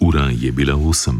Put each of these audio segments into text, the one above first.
Ura je bila 8.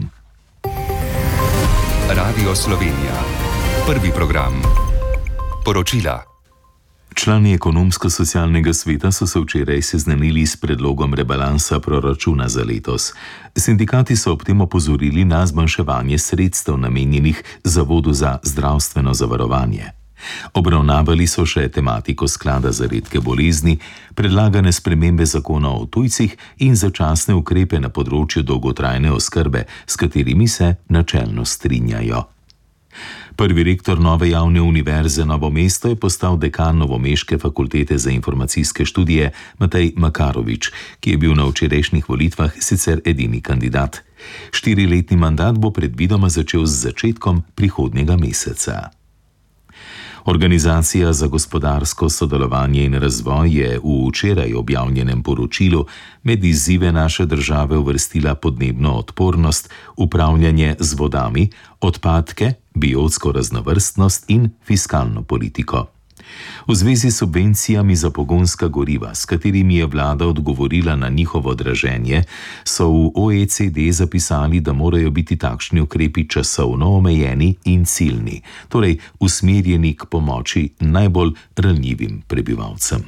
Radio Slovenija. Prvi program. Poročila. Člani Ekonomsko-socialnega sveta so se včeraj seznanili s predlogom rebalansa proračuna za letos. Sindikati so ob tem opozorili na zmanjševanje sredstev namenjenih Zavodu za zdravstveno zavarovanje. Obravnavali so še tematiko sklada za redke bolezni, predlagane spremembe zakona o tujcih in začasne ukrepe na področju dolgotrajne oskrbe, s katerimi se načelno strinjajo. Prvi rektor nove javne univerze Novo mesto je postal dekan novomeške fakultete za informacijske študije Matej Makarovič, ki je bil na včerajšnjih volitvah sicer edini kandidat. 4-letni mandat bo predvidoma začel z začetkom prihodnjega meseca. Organizacija za gospodarsko sodelovanje in razvoj je v včeraj objavljenem poročilu med izzive naše države uvrstila podnebno odpornost, upravljanje z vodami, odpadke, biotsko raznovrstnost in fiskalno politiko. V zvezi s subvencijami za pogonska goriva, s katerimi je vlada odgovorila na njihovo draženje, so v OECD zapisali, da morajo biti takšni ukrepi časovno omejeni in ciljni, torej usmerjeni k pomoči najbolj ranljivim prebivalcem.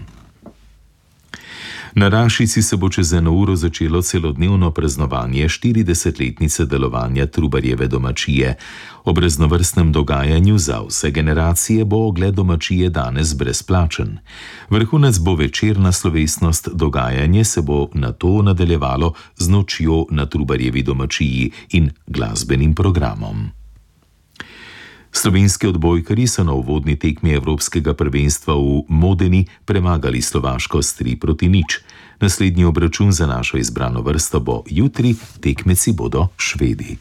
Na Rašici se bo čez 1 uro začelo celodnevno praznovanje 40-letnice delovanja Trubarjeve domačije. Ob raznovrstnem dogajanju za vse generacije bo ogled domačije danes brezplačen. Vrhunec bo večerna slovesnost, dogajanje se bo nato nadaljevalo z nočjo na Trubarjevi domačiji in glasbenim programom. Slovenski odbojkarji so na uvodni tekmi Evropskega prvenstva v Modeni premagali Slovaško s 3-0. Naslednji obračun za našo izbrano vrsto bo jutri, tekmeci bodo Švedi.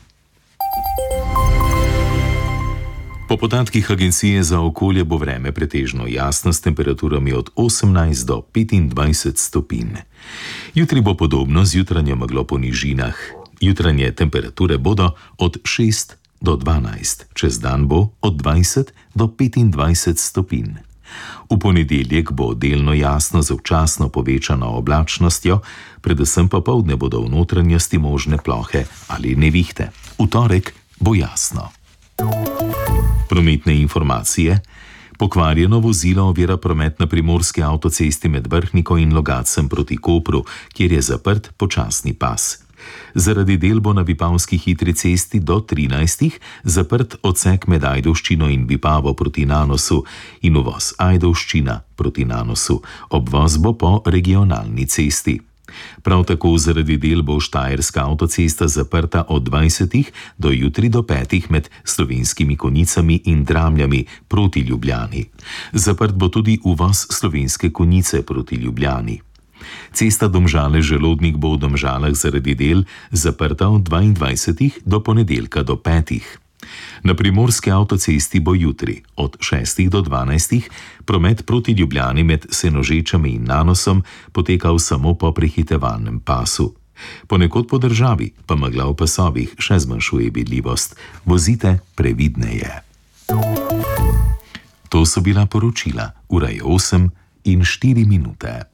Po podatkih Agencije za okolje bo vreme pretežno jasno s temperaturami od 18 do 25 stopinj. Jutri bo podobno z jutranjo meglo po nižinah. Jutranje temperature bodo od 6 do 12, čez dan bo od 20 do 25 stopinj. V ponedeljek bo delno jasno z občasno povečano oblačnostjo, predvsem popoldne bodo v notranjosti možne plohe ali nevihte. V torek bo jasno. Prometne informacije. Pokvarjeno vozilo ovira promet na primorski avtocesti med Vrhniko in Logatcem proti Kopru, kjer je zaprt počasni pas. Zaradi del bo na Vipavski hitri cesti do 13 zaprt odsek med Ajdovščino in Vipavo proti Nanosu in uvoz Ajdovščina proti Nanosu. Obvoz bo po regionalni cesti. Prav tako zaradi del bo Štajerska avtocesta zaprta od 20 do jutri do 5 med Slovenskimi Konjicami in Dramljami proti Ljubljani. Zaprt bo tudi uvoz Slovenske Konjice proti Ljubljani. Cesta Domžale-Želodnik bo v Domžalah zaradi del zaprta od 22 do ponedeljka do 5. Na primorski avtocesti bo jutri od 6 do 12 promet proti Ljubljani med Senožečami in Nanosom potekal samo po prehitevalnem pasu. Ponekod po državi pa megla v pasovih še zmanjšuje vidljivost. Vozite previdneje. To so bila poročila. Ura je 8:04.